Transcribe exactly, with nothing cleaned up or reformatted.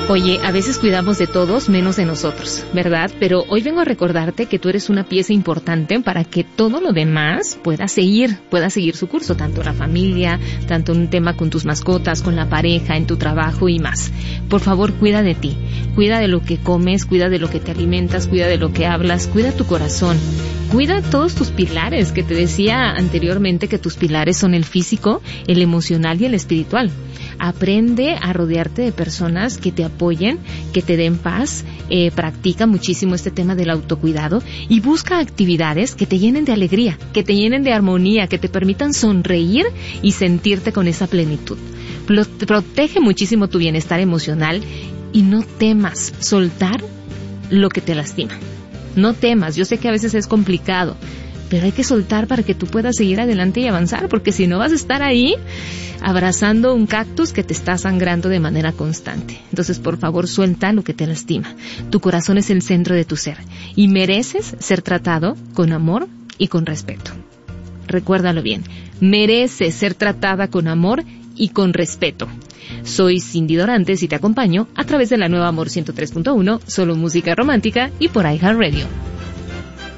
Oye, a veces cuidamos de todos menos de nosotros, ¿verdad? Pero hoy vengo a recordarte que tú eres una pieza importante para que todo lo demás pueda seguir, pueda seguir su curso, tanto la familia, tanto un tema con tus mascotas, con la pareja, en tu trabajo y más. Por favor, cuida de ti, cuida de lo que comes, cuida de lo que te alimentas, cuida de lo que hablas, cuida tu corazón, cuida todos tus pilares, que te decía anteriormente que tus pilares son el físico, el emocional y el espiritual. Aprende a rodearte de personas que te apoyen, que te den paz, eh, practica muchísimo este tema del autocuidado y busca actividades que te llenen de alegría, que te llenen de armonía, que te permitan sonreír y sentirte con esa plenitud. Pro- protege muchísimo tu bienestar emocional y no temas soltar lo que te lastima. No temas, yo sé que a veces es complicado, pero hay que soltar para que tú puedas seguir adelante y avanzar, porque si no vas a estar ahí abrazando un cactus que te está sangrando de manera constante. Entonces, por favor, suelta lo que te lastima. Tu corazón es el centro de tu ser y mereces ser tratado con amor y con respeto. Recuérdalo bien, mereces ser tratada con amor y con respeto. Soy Cindy Dorantes y te acompaño a través de la nueva Amor ciento tres punto uno, solo música romántica y por iHeartRadio.